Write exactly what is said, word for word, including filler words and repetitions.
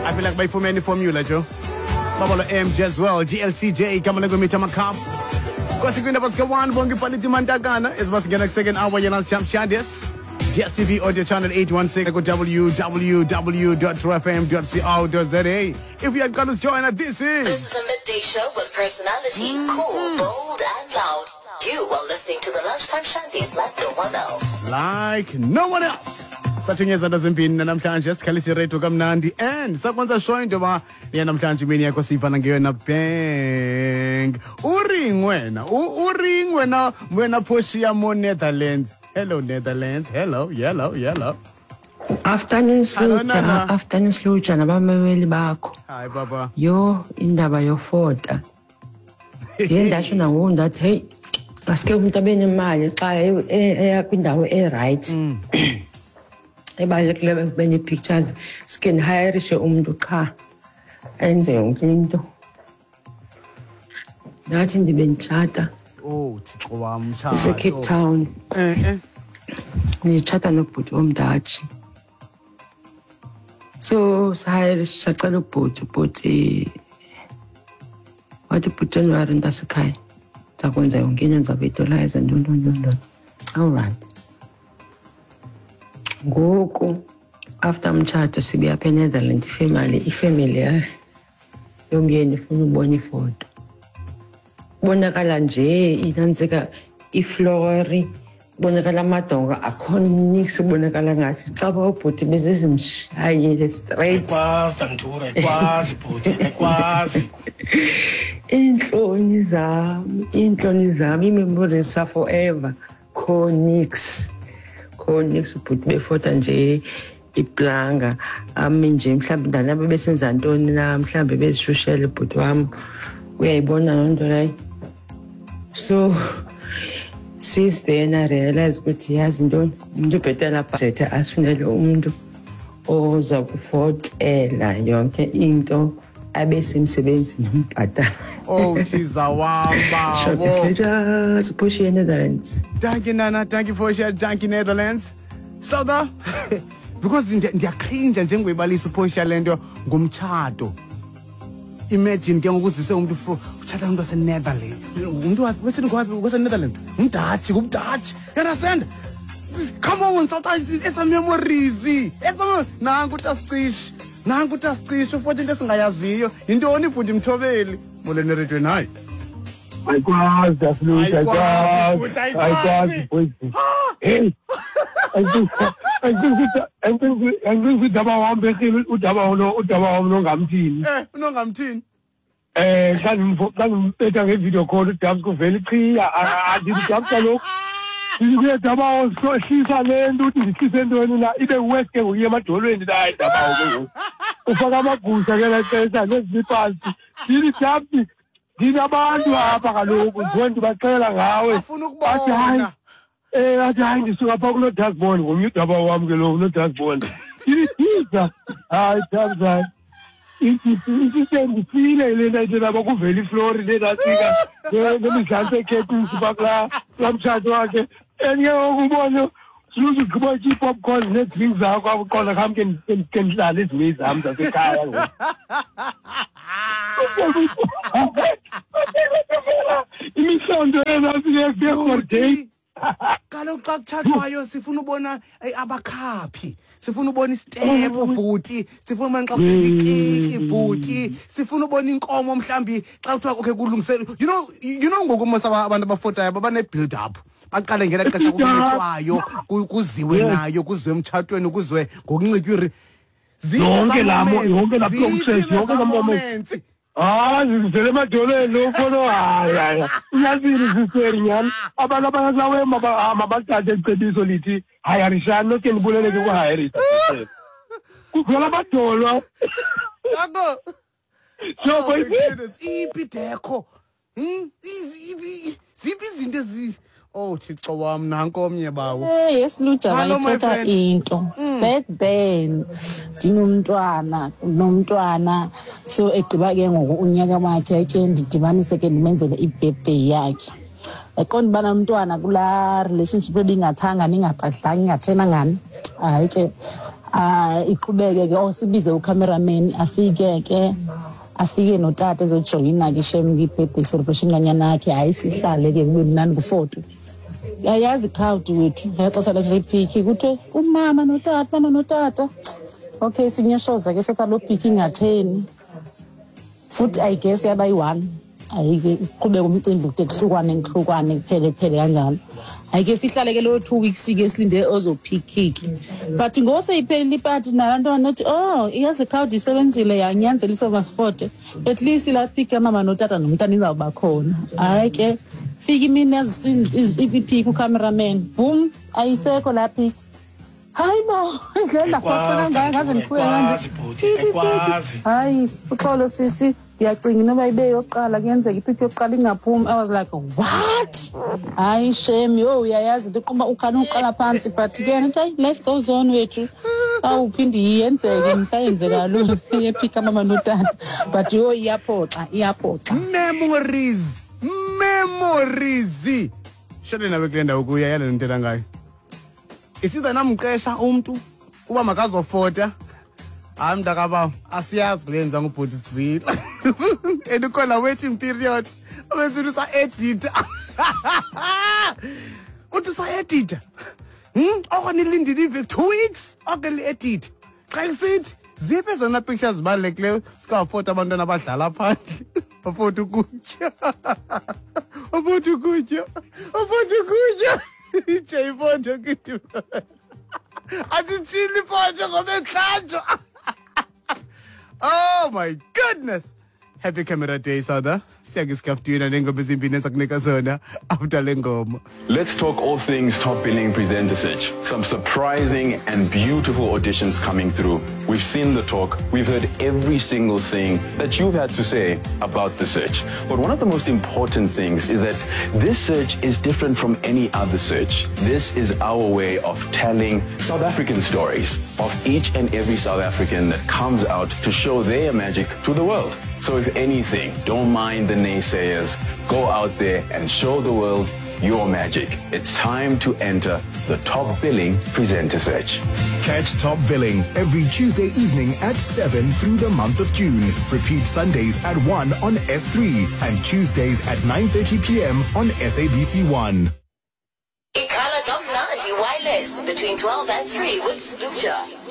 I feel like by for many formula, Joe. Babalo M J as well, G L C J, Kamalego Mitamakap. Kwasi kwenda pasika one, bongi paliti mantagana. Is basi gana second hour yana champ shadis. D S T V audio channel eight one six. Go w w w dot true f m dot co dot z a. If you had got us join us, this is... This is a midday show with personality, mm-hmm. cool, bold, and loud. You are listening to the Lunchtime Shanties like no one else. Like no one else. Sathungeza ndazimpini namhlanje sikhalisi reto kamnandi and sakwenza show into ba yena namhlanje mini yakho sipana ngeyona bang uring wena uring wena wena Portia mo Netherlands. Hello Netherlands, hello yellow yellow afternoon sluja afternoon sluja nabameli bakho. Hi baba yo indaba yofota yendasho nawo ndathi hey asike umuntu abene imali xa eya kwindawo e right ebalekile bene pictures skin hire she umuntu qha enze yonke into nathi ndibe ngitshata oh thixo wami mtshata ise Cape Town eh eh ngitshata nobhuti omdachi so sahire sacela ubhuti ubhuti wathi bhuti wari ndasekhaya zakwenza yonke into nzabetolayiza ndondondondon all right ngoku after umtshato sibe apha eNetherlands ifamily ifamily yayo yomyeni ifuna ubona ifoto bonakala nje inantsika iflori bonakala amadonga akhona nix bonakala ngathi xa ubhuti bezizimshayile straight kwazi ngithure kwazi bhuti kwazi inhloni zami inhloni zami memories are forever conix conix ubhuti befota nje iplanga ami nje mhlawumbe ndanabe besenza ntoni na mhlawumbe bezishushela ubhuti wami uyayibona lonto leyo so since then I realized ukuthi yazi ntoni umuntu bhetela budget asifunele umuntu oza kufotela yonke into abesemsebenzini umbhadala. Oh thiza wamba wo suppose in Netherlands. Thank you Nana, thank you for sharing, thank you Netherlands. Sauda because ndiya cringe njengoyibalisa uPortia lento ngomtshato. Imagine ke ngokuzise umuntu uthatha umuntu wase Netherlands. Umuntu wapi wesini kwapi wase Netherlands? Umdachi, umdachi. You understand? Come on, South Africa, esa memories. Esa nangu tasish. Nangu tasish futhi into singayaziyo. Intoni futhi Mthobeli? Molene radio nayi. Ayikwazi dafluta ayikwazi. Ayikwazi boys. Hey. Angikuthi udaba wami bekhile udaba lo udaba wami longamthini. Eh, unongamthini? Eh, xa ngimpetha ngevideo call udaba kuvela ichiya adidaba lo. Ngiyadaba osohlisa lento uthi ngihlise ntoni la ibe west ke uye emadolweni la idaba ke. Ufaka amagusha ke la xesha neziphansi. Dili dabhi dinabantu apha kaloku zonke bacela ngawe. Afuna ukubona. Eh athi hayi ngisuka pha kulo dashboard ngomnye udaba wami ke lo no dashboard ilithiza hayi dashboard ithi ngifile le nto laba kuvela iflori le nasika nemidlalo ekhethi sibakla lamtshato wakhe enye ukubona siluze gqiba ipopcorn nedrinks zakho akuqonda kamke ngidlala izimizi zami zasekhaya ngoku imisondo enasike kuyehordei kaloku xa kutshathwayo sifuna ubona abakhaphi sifuna ubona istep bhuti sifuna ubona xa kufika ikeki bhuti sifuna ubona inkomo mhlambi xa kuthiwa okay kulungisela you know you know ngoku most abantu abafotayo babane build up baqale ngela xesha kubethwayo kuziwe nayo kuziwe emtshatweni kuzwe ngokunxitywa zonke lamo yonke lapho kusenze yonke lamo moments ah ngizele emadolweni lo khona hayi hayi uyazini siseri nyani abantu abayazawe mabathathe icebiso lithi hayarishani noke nibuleleke kuhayarisa kuvela amadolo yako so boy iphi dekho hm izi ziphi izinto ezi oh thixo wami nanko omnye bawo eh yesiluja bayithetha into back then dinomntwana nomntwana so egqiba ke ngoku unyaka wakhe ke ndidibanise ke ndimenzele ibirthday yakhe eqonda bana umntwana kula relationship ebingathanga ningabhadlanga ingathena ngani hayi ke ah iqhubeke ke osibize ucameraman afike ke afike notata ezojoyina ke shem birthday celebration kanyana yakhe hayi sihlale ke kube mnani ku-photo yayazi crowd wethu ngexesha lephiki kuthe umama notata mama notata okay sinyoshoza ke sethalo picking atheni futhi I guess yaba yi-one ayike uqhubeka umcimbi kude kuhlukwane kuhlukwane kuphele kuphele kanjalo ayike sihlale ke lo two weeks ke silinde ozophikiki but ngose iphelile ipati nabantwana nathi oh iyazi crowd isebenzile yanyanzelisa masifote at least la pick mama notata nomntana izawuba khona ayike fiki mina ipick ucameraman boom ayisekho la pick hayi bo ngenda foto ngaze ngikhuye kanje hayi uxolo sisi yacinga noba ibe yoqala kuyenzeka ipick yoqala ingaphumi. I was like what hayi shame yo uyayazi ndiqhuma ukhana uqala phansi but again life goes on wethu awuphindi yenzeke msayenze kalulu epick mama notata but yo iyaphoxa iyaphoxa memories memories shade nawe kulenda ukuya yale ntela ngayo isiza namqesha umuntu uba makazofota hayi mntakaba asiyazi lenza ngubhuti sivile endikhona waiting period abezithi sa edit uthi sa edit hm okwanilindile ive two weeks okeli edit xa isithi ziphe zona pictures zibalulekileyo sikafota abantwana abadlala phandle bafota ukutya bafota ukutya bafota ukutya ije ifoto kitu atitshili ifoto ngoba ekhanjwa. Oh my goodness. Happy Camera Day, Sada. After Let's talk all things top billing presenter search. Some surprising and beautiful auditions coming through. We've seen the talk. We've heard every single thing that you've had to say about the search. But one of the most important things is that this search is different from any other search. This is our way of telling South African stories of each and every South African that comes out to show their magic to the world. So if anything, don't mind the naysayers. Go out there and show the world your magic. It's time to enter the Top Billing Presenter Search. Catch Top Billing every Tuesday evening at seven through the month of June. Repeat Sundays at one on S three and Tuesdays at nine thirty p.m. on S A B C one. Ikhala Kamnandi Wireless between twelve and three with Sluja.